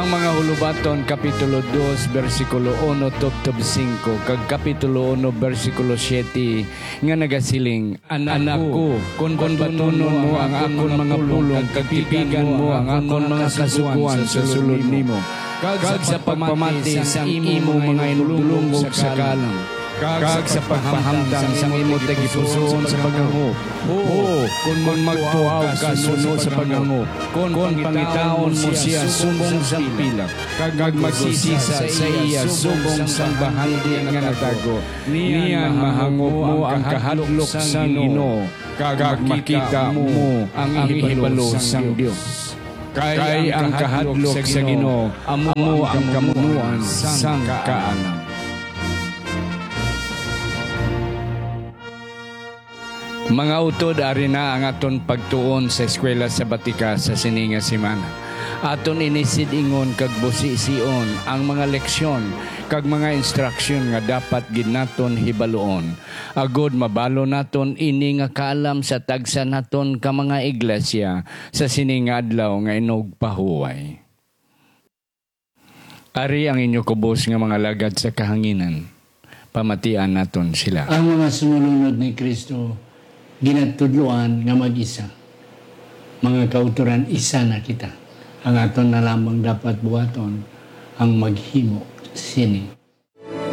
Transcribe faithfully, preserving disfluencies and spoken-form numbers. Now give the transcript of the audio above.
Ang mga hulubaton, Kapitulo dos, versikulo one tubtob cinco, kag Kapitulo one, versikulo siyete, nga nagasiling, Anak ko, kung batunon mo ang akon mga pulong, kag tipigan mo ang akon mga kasuguan sa sulod nimo, kag sa pagpamati sang imo mga inululungog sa kalang, kag sa pagpahamtang sang imo tagipusoon sa pagango. Oo, kung magtuaw ka sunod sa pagango, kung pangitaon mo siya subong sa pilak, kag magsisisa sa iya subong sa bahandi nga natago, niyan mahangop mo ang kahadlok sang Ginoo, kag makita mo ang ihibalo sang Dios. Kay ang kahadlok sa Ginoo amo ang kamunuan sang kaalam. Mga utod, ari na ang aton pagtuon sa eskwela sa Batika sa sininga simana. Aton inisid ingon kag busi-sion ang mga leksyon kag mga instruction nga dapat ginaton hibaluon. Agod mabalo naton ini nga kaalam sa tagsa naton ka mga iglesia sa sininga adlaw nga inog pahuway. Ari ang inyo kubos nga mga lagad sa kahanginan. Pamatian naton sila. Ang mga sumulunod ni Kristo ginatudluan nga mag-isa. Mga kauturan, isa na kita. Ang aton na lamang dapat buhaton ang maghimo sini.